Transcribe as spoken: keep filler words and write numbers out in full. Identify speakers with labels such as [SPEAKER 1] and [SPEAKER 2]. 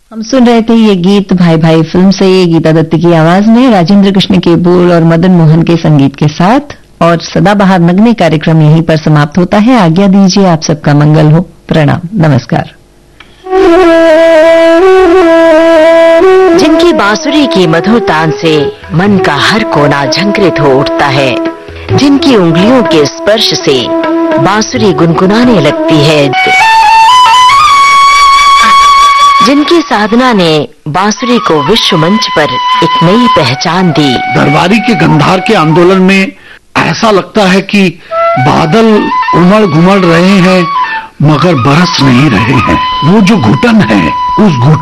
[SPEAKER 1] हम सुन रहे थे ये गीत भाई भाई फिल्म से, ये गीता दत्त की आवाज में राजेंद्र कृष्ण के बोल और मदन मोहन के संगीत के साथ। और सदाबहार नगने कार्यक्रम यहीं पर समाप्त होता है। आज्ञा दीजिए, आप सबका मंगल हो। प्रणाम, नमस्कार।
[SPEAKER 2] जिनकी बांसुरी की मधुर तान से मन का हर कोना झंकृत हो उठता है, जिनकी उंगलियों के स्पर्श से बांसुरी गुनगुनाने लगती है, जिनकी साधना ने बांसुरी को विश्व मंच पर एक नई पहचान दी।
[SPEAKER 3] दरबारी के गंधार के आंदोलन में ऐसा लगता है कि बादल उमड़ घुमड़ रहे हैं मगर बरस नहीं रहे हैं। वो जो घुटन है, उस घुटन